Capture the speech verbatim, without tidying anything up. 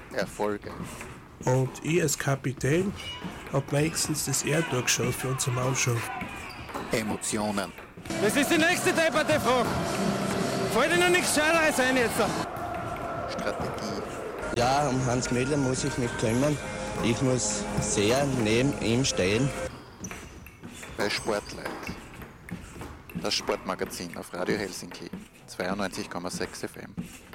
Erfolge. Und ich als Kapitän hab meistens das Erdtor geschaut für unsere Mannschaft. Emotionen. Das ist die nächste depperte Frage. Fällt dir noch nichts Scheißeres ein jetzt? Strategie. Ja, um Hans Möller muss ich mich kümmern. Ich muss sehr neben ihm stehen. Bei Sportleit. Das Sportmagazin auf Radio Helsinki, zweiundneunzig Komma sechs F M.